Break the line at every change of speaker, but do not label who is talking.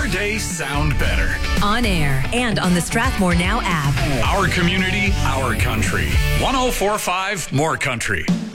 day sound better.
On air and on the Strathmore Now app.
Our community, our country. 104.5 More Country.